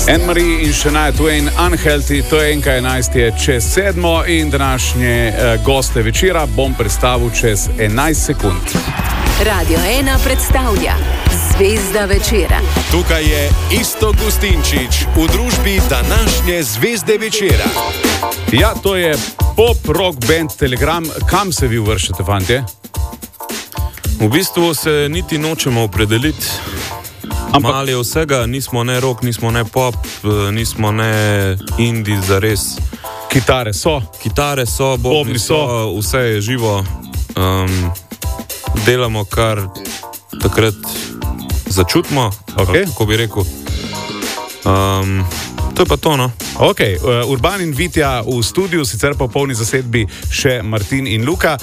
Anne-Marie in Shania Twain, Unhealthy, to je enka 11 čez 7 in današnje goste večera bom predstavil čez 11 sekund. Radio 1 predstavlja Zvezda večera. Tukaj je Iztok Gustinčič v družbi današnje Zvezde večera. Ja, to je pop-rock band Telegram. Kam se vi uvrščate, fantje? V bistvu se niti nočemo opredeliti. Malo je vsega, nismo ne rock, nismo ne pop, nismo ne indie zares. Kitare so, bobni so, vse je živo. Delamo, kar takrat začutimo, kako bi rekel. To je pa to, no. Ok, Urban in Vitja v studiu, sicer pa v polni zasedbi še Martin in Luka.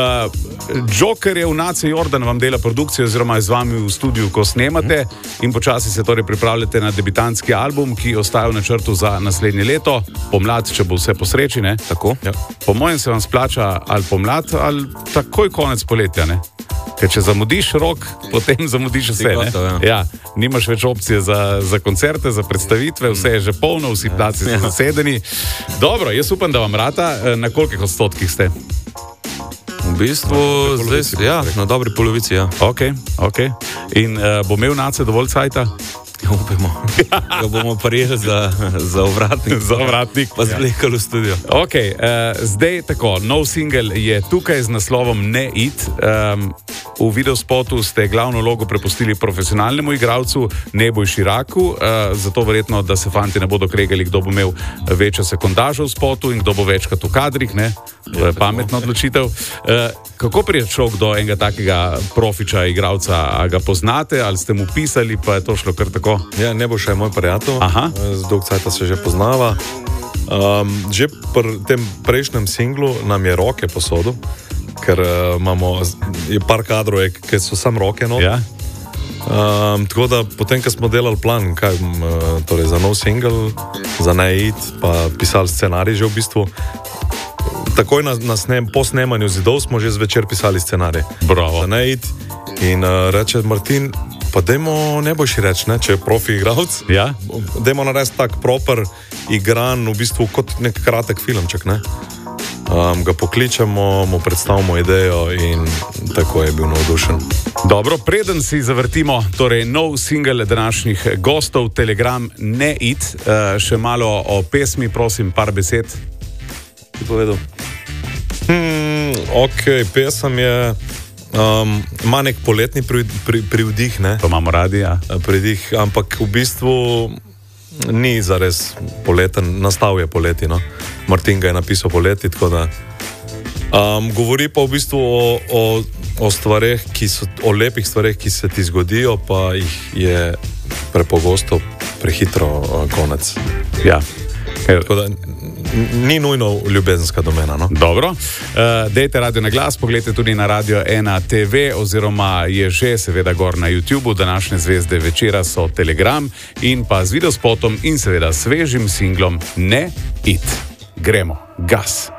Joker je v Nace Jordan, vam dela produkcijo oziroma je z vami v studiu, ko snemate in počasi se torej pripravljate na debitantski album, ki ostaja v načrtu za naslednje leto, pomlad, če bo vse po sreči, ne? Tako? Ja. Po mojem se vam splača ali pomlad ali takoj konec poletja, ne? Ker če zamudiš rok, potem zamudiš vse, ne? Ja, nimaš več opcije za koncerte, za predstavitve, vse je že polno, vsi placi so zasedeni. Dobro, jaz upam, da vam rata. Na kolikih odstotkih ste? V bistvu, zdaj, na dobri polovici, ja. Ok. In bo imel Nace dovolj cajta? Upamo. Ga bomo prijeli za ovratnik. Za ovratnik. Pa zvlekali v studio. Ok, zdaj tako, nov single je tukaj z naslovom Ne it. V videospotu ste glavno logo prepustili profesionalnemu igralcu Neboj Širaku, zato verjetno, da se fanti ne bodo kregali, kdo bo imel večjo sekundažo v spotu in kdo bo večkrat v kadrih, ne? To je pametna odločitev. Kako pride človek do enega takega profiča igralca? A ga poznate, ali ste mu pisali, pa je to šlo kar tako? Ja, Neboj je moj prijatelj, z dolg cajta se že poznava. Že pri tem prejšnjem singlu nam je roke posodil, ker je par kadrov, ki so sam roke, no. Ja. Tako da potem, ko smo delali plan, torej za nov single, za Ne it, pa pisali scenarij že v bistvu, takoj po snemanju Zidov smo že zvečer pisali scenarij. Bravo. Za Ne it in reče Martin, pa dajmo Nebojši reči, ne, če je profi igralec. Ja. Dajmo narediti tak proper igran, v bistvu kot nek kratek filmček, ne. Ga pokličemo, mu predstavimo idejo in tako je bil navdušen. Dobro, preden si zavrtimo torej nov single današnjih gostov Telegram Ne it, še malo o pesmi, prosim, par besed. Ti povedal? Ok, pesem je ima nek poletni privdih, ne? To imamo radi, ja. Pridih, ampak v bistvu ni zares poleten, nastal je poleti, no. Martin ga je napisal poleti, tako da govori pa v bistvu o stvareh, o lepih stvareh, ki se ti zgodijo, pa jih je prepogosto prehitro konec. Ja. Tako da ni nujno ljubezenska domena, no? Dobro. Dejte radio na glas, pogledajte tudi na Radio 1 TV oziroma je že seveda gor na YouTubeu. Današnje Zvezde večera so Telegram in pa z videospotom in seveda svežim singlom Ne it. Gremo. Gas.